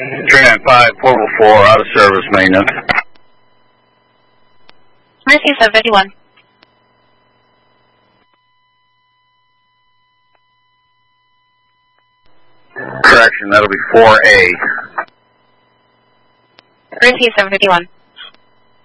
Tran 5, Portal 4, out of service maintenance. Mercy 751. Correction, that'll be 4A. Mercy 751.